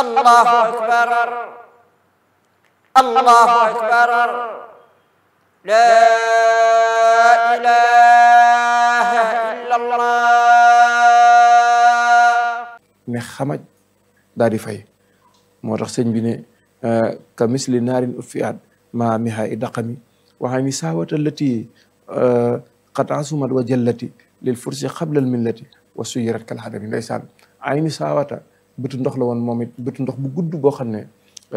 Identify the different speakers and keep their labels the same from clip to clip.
Speaker 1: الله أكبر الله أكبر لا إله إلا الله
Speaker 2: ne xamaj daal di fay moo tax sëñ bi ne ka misli naarin utfiat ma miha i daqami waxaa mi saawata lati qad asumat wa jallati lil fursi xablal millati wa suyirat kal xadami ndeysaan ay mi saawata bëtu ndox la woon moom it bëtu ndox bu gudd boo xam ne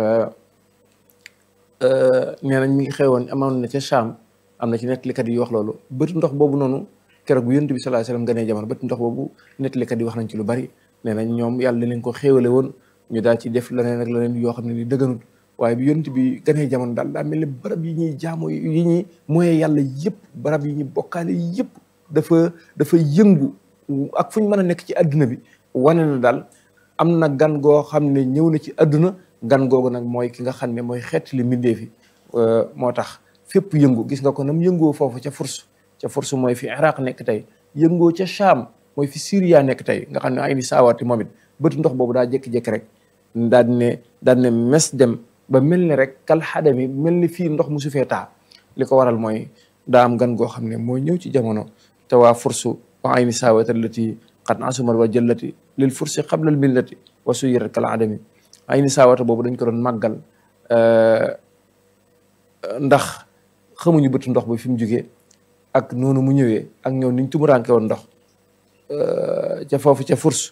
Speaker 2: nee nañ mi ngi xewoon amoon na ca Cham am na ci nettalikat yi wax loolu bëtu ndox boobu noonu keroog bu yonent bi sallallahu alayhi wasallam ganee jamono bëtu ndox boobu nettalikat yi wax nañ ci lu bari nee nañ ñoom yàlla leen ko xéewale woon ñu daal ci def leneen ak leneen yoo xam ne ni dëgganut waaye bi yonent bi ganee jamono daal daa mel ni barab yi ñuy jaamoo yi ñuy mooyee yàlla yëpp barab yi ñuy bokkaale yëpp dafa yëngu ak fu ñu mën a nekk ci àdduna bi wane na daal am na gan goo xam ne ñëw na ci àdduna gan googu nag mooy ki nga xam ne mooy xeet li mbindee fi moo tax fépp yëngu gis nga ko nam yëngoo foofu ca Furs mooy fi Iraq nekk tey yëngoo ca Cham mooy fi Syria nekk tey nga xam ne ay ni saawaati moom it bëtu ndox boobu daa jékki-jékki rek daal ne mes dem ba mel ni rek kal xadami mel ni fii ndox mu su fee taa li ko waral mooy daa am gan goo xam ne mooy ñëw ci jamono te waa Furs wa ay ni saawaati allati qad asumat wa jallati lil fursi qablal millati wa suyirat kal adami ay ni saawata boobu dañ ko doon màggal ndax xamuñu bëtu ndox bi fi mu jugee ak noonu mu ñëwee ak ñëw niñ tumuraanke woon ndox ca foofu ca Furs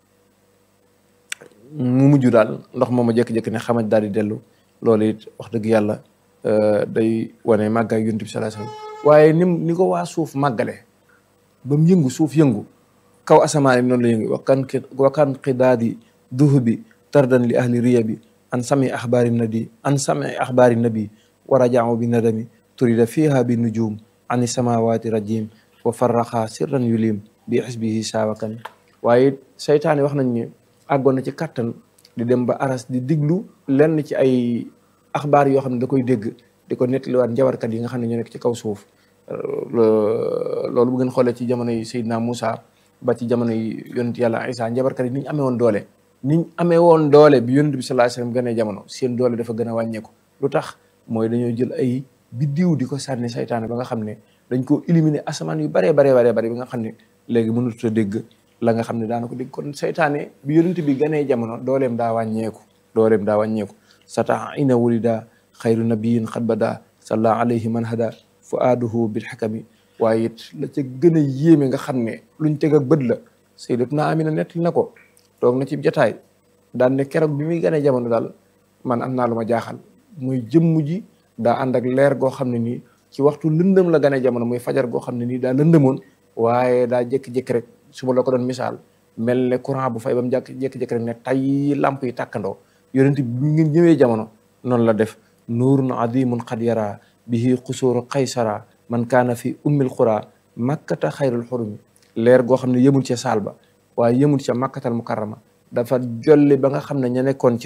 Speaker 2: mu mujj daal ndox mooma jékki-jékki ne xamaj daal di dellu loolu it wax dëgg yàlla day wane màggaay yonent bi sallallahu alayhi wasallam waaye ni ko waa suuf màggale ba mu yëngu suuf yëngu kaw asamaan noonu la yëngu wakan qidaadi duhubi tardan li ahli riya bi an sami axbaari nabi wa rajaaw bi nadami turida fiha bi nujum ani samawati rajim wa farraxa sirran yulim bi xisbihi saawakan waaye saytaane wax nañ ne àggoon na ci kàttan di dem ba aras di diglu lenn ci ay axbaar yoo xam ne da koy dégg di ko nettaliwaat njabarkat yi nga xam ne ñoo nekk ci kaw suuf loolu bu ngeen xoolee ci jamono yi Seydina Moussa ba ci jamono yi yonent yàlla Isa njabarkat yi ni ñu amee woon doole bi yonent bi sallallahu alayhi wasallam gënee jamono seen doole dafa gën a wàññeeku lu tax mooy dañoo jël ay biddiw di ko sànni saytaane ba nga xam ne dañ ko éliminer asamaan yu baree bari ba nga xam ne léegi mënut a dégg la nga xam ne daana ko dégg kon saytaane bi yonent bi gënee jamono dooleem daa wàññeeku sata ina wulida xayru nabiyin xat bada salla alayhi man hada fuaduhu bil xakami waaye it la ca gën a yéeme nga xam ne luñ teg ak bët la sayyidatuna Amina nettali na ko toog na ci jataay daan ne keroog bi muy gënee jamono daal man am naa lu ma jaaxal muy jëmm ji daa ànd ak leer goo xam ne nii ci waxtu lëndëm la gënee jamono muy fajar goo xam ne nii daa lëndëmoon waaye daa jékki-jékki rek su ma la ko doon misaal mel ne courant bu fay ba mu jékki-jékki rek ne tay lamp yi tàkkandoo yonent bi ngeen ñëwee jamono noonu la def nuurun adimun qad yara bihi xusuuru qaysara man kaana fi ummil qura makkata xayrul xurumi leer goo xam ne yëmul ca saal ba waaye yëmul ca makkatal mukarrama dafa jolli ba nga xam ne ña nekkoon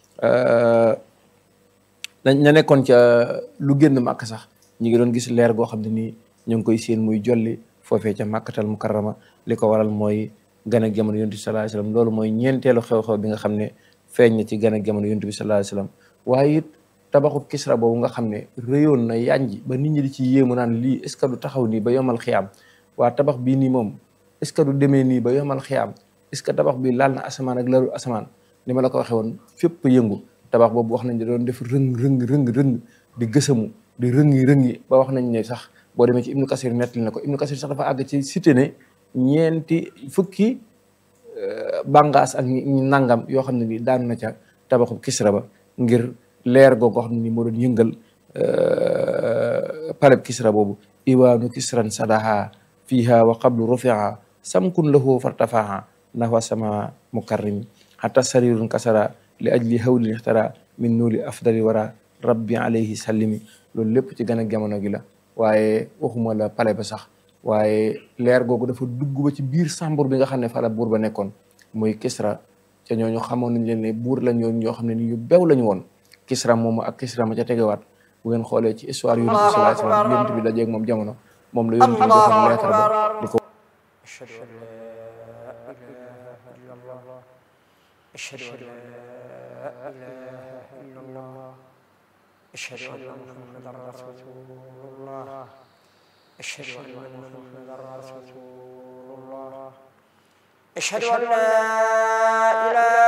Speaker 2: ca lu génn màkk sax ñi ngi doon gis leer goo xam ne nii ñu ngi koy séen muy jolli foofee ca makkatal mukarrama li ko waral mooy gan ak jamono yonent bi sallallahu alayhi wasallam loolu mooy ñeenteelu xew-xew bi nga xam ne feeñ na ci gan ak jamono yonent bi sallallahu alayhi wasallam waaye it tabaxu Kisra boobu nga xam ne réyoon na yanji ba nit ñi di ci yéemu naan lii est-ce que du taxaw nii ba yomal xiyaam waa tabax bii nii moom est-ce que du demee nii ba yomal xiyaam est-ce que tabax bi laal na asamaan ak lalu asamaan ni ma la ko waxee woon fépp yëngu tabax boobu wax nañ ne doon def rëng di gësamu di rëngi ba wax nañ ne sax boo demee ci Ibnu Kasir nettali na ko Ibnu Kasir sax dafa àgg ci cité ne ñeenti fukki bàngaas ak nangam yoo xam ne ni daan na ca tabaxu Kisra ba ngir leer googu xam ne ni moo doon yëngal paleb Kisra boobu iwaanu kisran sadaha fiha wa qablu rufiha samkun lahu fartafaha nahwa sama mukarrimi hatta sarirun kasara li ajli hawlin ixtara min nuuli afdali wara rabbi alayhi sallimi loolu lépp ci gën a jamono gi la waaye waxuma la pale ba sax waaye leer googu dafa dugg ba ci biir sàmbur bi nga xam ne fa la buur ba nekkoon muy Kisra ca ñooñu xamoon nañ leen ne buur la ñoo xam ne ni ñu bew lañu woon Kisra moomu ak Kisra ma ca tegewaat bu ngeen xoolee ci histoire yonent bi sallallahu alayhi wasallam yonent bi dajeeg moom jamono moom la yonent bi joxoon leetar ba di ko
Speaker 1: أشهد أن لا إله إلا الله أشهد أن محمدا رسول الله أشهد أن محمدا رسول الله أشهد أن لا إله